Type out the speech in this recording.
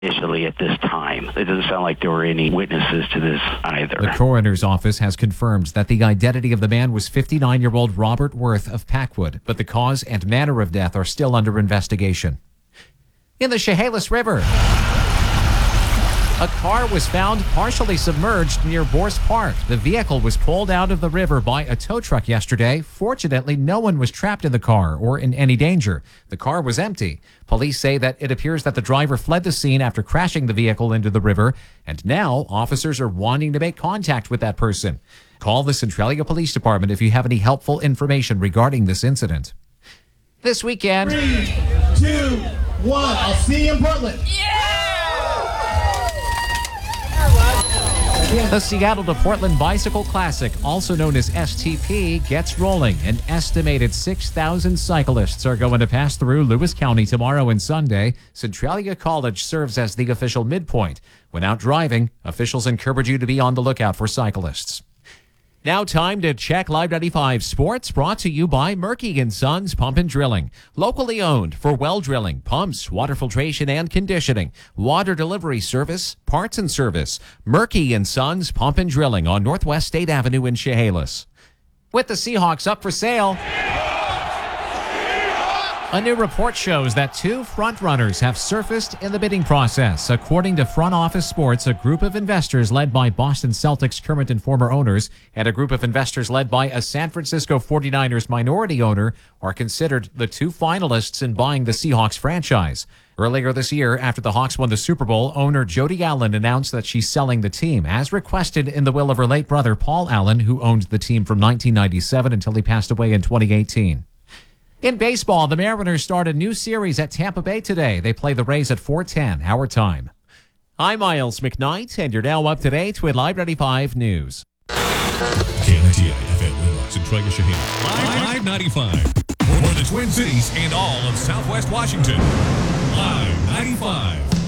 initially at this time. It doesn't sound like there were any witnesses to this either. The coroner's office has confirmed that the identity of the man was 59-year-old Robert Worth of Packwood, but the cause and manner of death are still under investigation. In the Chehalis River, a car was found partially submerged near Bourse Park. The vehicle was pulled out of the river by a tow truck yesterday. Fortunately, no one was trapped in the car or in any danger. The car was empty. Police say that it appears that the driver fled the scene after crashing the vehicle into the river, and now officers are wanting to make contact with that person. Call the Centralia Police Department if you have any helpful information regarding this incident. This weekend... 3, 2, 1. I'll see you in Portland. The Seattle to Portland Bicycle Classic, also known as STP, gets rolling. An estimated 6,000 cyclists are going to pass through Lewis County tomorrow and Sunday. Centralia College serves as the official midpoint. When out driving, officials encourage you to be on the lookout for cyclists. Now time to check Live 95 Sports, brought to you by Murky & Sons Pump and Drilling. Locally owned for well drilling, pumps, water filtration and conditioning, water delivery service, parts and service. Murky & Sons Pump and Drilling on Northwest State Avenue in Chehalis. With the Seahawks up for sale, a new report shows that two frontrunners have surfaced in the bidding process. According to Front Office Sports, a group of investors led by Boston Celtics current and former owners and a group of investors led by a San Francisco 49ers minority owner are considered the two finalists in buying the Seahawks franchise. Earlier this year, after the Hawks won the Super Bowl, owner Jody Allen announced that she's selling the team, as requested in the will of her late brother Paul Allen, who owned the team from 1997 until he passed away in 2018. In baseball, the Mariners start a new series at Tampa Bay today. They play the Rays at 4:10 our time. I'm Miles McKnight, and you're now up to date with Live 95 News. KNTI FM, Centralia, Chehalis. Live 95 for the Twin Cities and all of Southwest Washington. Live 95.